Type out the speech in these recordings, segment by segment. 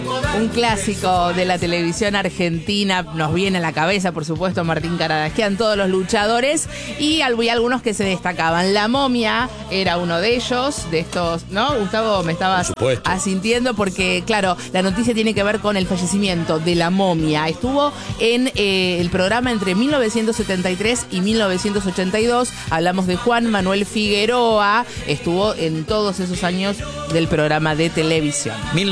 Un clásico de la televisión argentina, nos viene a la cabeza, por supuesto, Martín Caradagian, todos los luchadores, y algunos que se destacaban. La Momia era uno de ellos, de estos, ¿no? Gustavo, me estabas asintiendo porque, claro, la noticia tiene que ver con el fallecimiento de La Momia. Estuvo en el programa entre 1973 y 1982, hablamos de Juan Manuel Figueroa, estuvo en todos esos años del programa de televisión.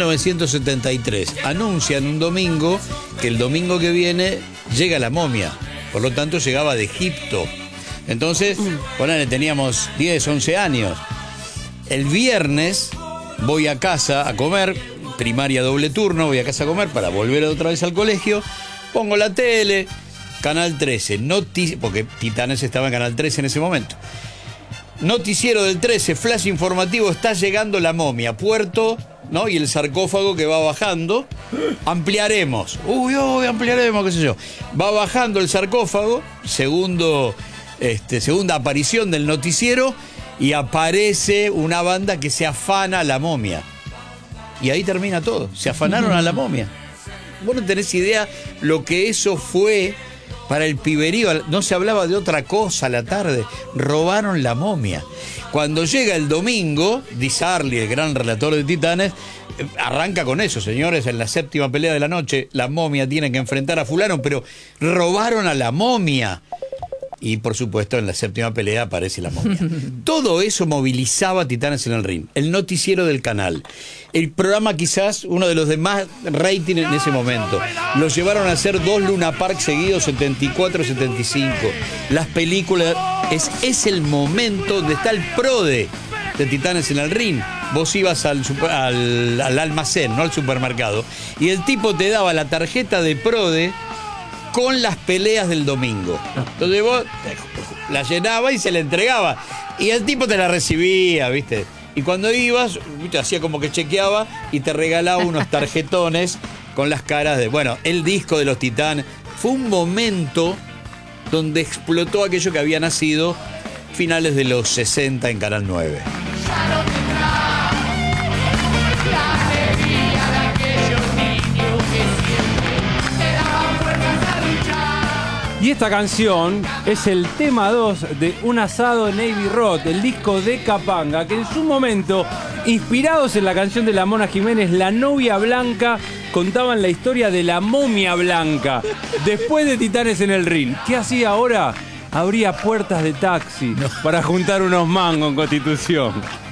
1973. Anuncian un domingo que el domingo que viene llega La Momia. Por lo tanto, llegaba de Egipto. Entonces, ponele, teníamos 10, 11 años. El viernes voy a casa a comer, primaria doble turno, voy a casa a comer para volver otra vez al colegio. Pongo la tele, Canal 13, porque Titanes estaba en Canal 13 en ese momento. Noticiero del 13, flash informativo, está llegando La Momia, puerto, ¿no? Y el sarcófago que va bajando, ampliaremos, ampliaremos, qué sé yo. Va bajando el sarcófago, segunda aparición del noticiero, y aparece una banda que se afana a La Momia. Y ahí termina todo, se afanaron a La Momia. Vos no tenés idea lo que eso fue para el piberío, no se hablaba de otra cosa a la tarde, robaron La Momia. Cuando llega el domingo, Di Sarli, el gran relator de Titanes, arranca con eso, señores, en la séptima pelea de la noche, La Momia tiene que enfrentar a fulano, pero robaron a La Momia. Y por supuesto en la séptima pelea aparece La Momia. Todo eso movilizaba a Titanes en el ring. El noticiero del canal. El programa quizás uno de los de más rating en ese momento. Lo llevaron a hacer 2 Luna Park seguidos, 74, 75. Las películas, es el momento donde está el PRODE de Titanes en el ring. Vos ibas al almacén, no al supermercado, y el tipo te daba la tarjeta de PRODE con las peleas del domingo. Entonces vos la llenabas y se la entregaba. Y el tipo te la recibía, ¿viste? Y cuando ibas, ¿viste? Hacía como que chequeaba y te regalaba unos tarjetones con las caras de... Bueno, el disco de los Titanes. Fue un momento donde explotó aquello que había nacido finales de los 60 en Canal 9. Y esta canción es el tema 2 de Un asado Navy Rod, el disco de Capanga, que en su momento, inspirados en la canción de la Mona Jiménez, La Novia Blanca, contaban la historia de la momia blanca. Después de Titanes en el ring, ¿qué hacía ahora? Abría puertas de taxi para juntar unos mangos en Constitución.